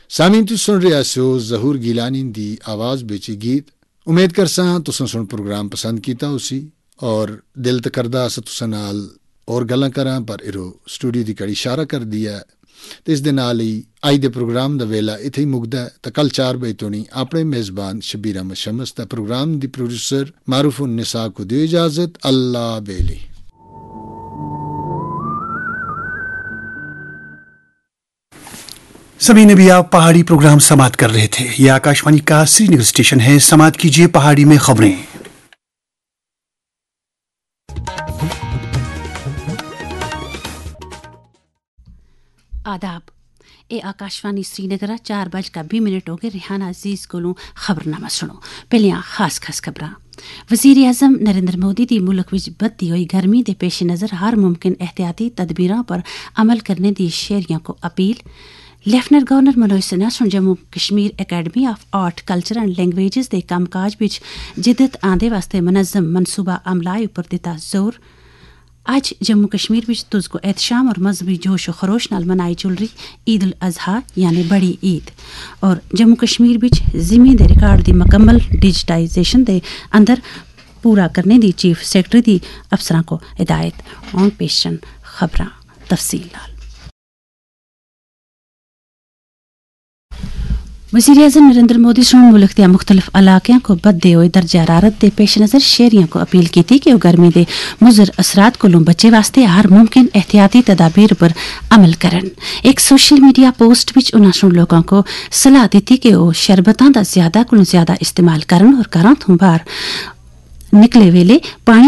سامعین تُس سن رہے سو ظہور گیلانی دی آواز بچ گیت. امید کرساں تساں سن پروگرام پسند کیتا اسی اور دل تکردا اس تساں نال اور گلاں کراں پر ایرو اسٹوڈیو دی کڑی اشارہ کر دیا ہے. تے اس دے نال ہی اج دے پروگرام دا ویلا ایتھے ہی مکدا ہے. تے کل 4 بجے تونی اپنے میزبان شبیر احمد شمس تے پروگرام دی پروڈیوسر معروف النساء کو دیو اجازت. اللہ بیلی. سبھی نے بھی آپ پہاڑی پروگرام سماعت کر رہے تھے. یہ آکاشوانی کا سری نگر اسٹیشن ہے. سماعت کیجیے پہاڑی میں خبریں. آداب. اے آکاشوانی سری نگر 4:20 ہو گئے. ریحانہ عزیز کولوں خبرنامہ سنو. پہلیاں خاص خبراں. وزیر اعظم نریندر مودی دی ملک وچ بدتی ہوئی گرمی دے پیش نظر ہر ممکن احتیاطی تدبیراں پر عمل کرنے دی شہریوں کو appeal. Lieutenant governor Manoj Sinha sun Jammu Kashmir academy of art culture and languages دے کام کاج وچ جدت آندے واسطے منظم منصوبہ عملائی اوپر دتا زور. اج جموں کشمیر وچ تز کو احتشام اور مذہبی جوش و خروش نال منائی چل رہی عید الاضحیٰ یعنی بڑی عید. اور جموں کشمیر وچ زمین دے ریکارڈ دی مکمل ڈیجیٹائزیشن دے اندر پورا کرنے دی چیف سیکرٹری دی افسراں کو ہدایت. اون پیشن خبراں تفصیل نال. وزیر اعظم نریندر مودی سن ملک دے مختلف علاقوں کو بدتے ہوئے درجہ حرارت دے پیش نظر شہریوں کو اپیل کی تھی کہ وہ گرمی دے مضر اثرات کو بچے واسطے ہر ممکن احتیاطی تدابیر پر عمل کرن. ایک سوشل میڈیا پوسٹ وچ انہاں سن لوگوں کو صلاح دیتی کہ وہ شربتاں دا زیادہ کو زیادہ استعمال کرن اور گھراں تو باہر نکلے ویلے پانی